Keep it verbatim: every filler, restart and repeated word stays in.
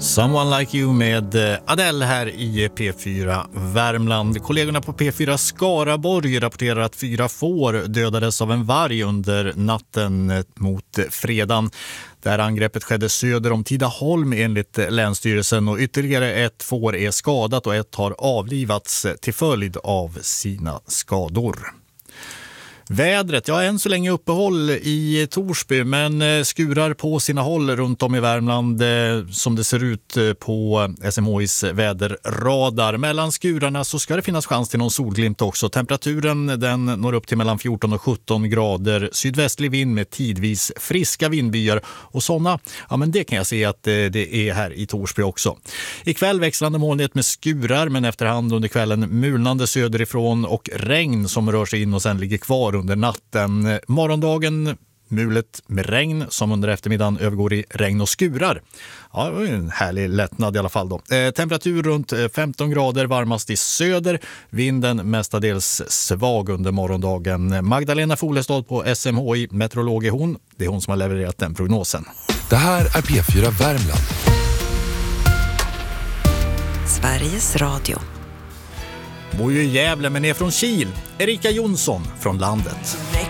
Someone Like You med Adele här i P fyra Värmland. Kollegorna på P fyra Skaraborg rapporterar att fyra får dödades av en varg under natten mot fredagen. Det här angreppet skedde söder om Tidaholm enligt Länsstyrelsen, och ytterligare ett får är skadat och ett har avlivats till följd av sina skador. Vädret, ja, än så länge uppehåll i Torsby, men skurar på sina håll runt om i Värmland som det ser ut på S M H I:s väderradar. Mellan skurarna så ska det finnas chans till någon solglimt också. Temperaturen den når upp till mellan fjorton och sjutton grader. Sydvästlig vind med tidvis friska vindbyar, och sådana, ja men det kan jag se att det är här i Torsby också. Ikväll växlande molnighet med skurar, men efterhand under kvällen mulnande söderifrån och regn som rör sig in och sen ligger kvar under natten. Morgondagen mulet med regn som under eftermiddagen övergår i regn och skurar. Ja, det var en härlig lättnad i alla fall då. Eh, temperatur runt femton grader, varmast i söder. Vinden mestadels svag under morgondagen. Magdalena Folestad på S M H I, meteorolog är hon. Det är hon som har levererat den prognosen. Det här är P fyra Värmland. Sveriges Radio. Bor ju i Gävle men är från Kil. Erika Jonsson från landet.